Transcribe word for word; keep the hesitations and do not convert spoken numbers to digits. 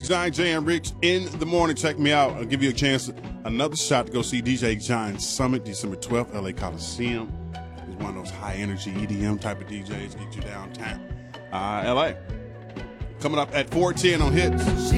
Giant, Jay and Rich in the morning. Check me out. I'll give you a chance, another shot to go see D J Giant Summit, December twelfth, L A Coliseum. He's one of those high energy E D M type of D Js, get you downtown. Uh, L A. Coming up at four ten on Hits.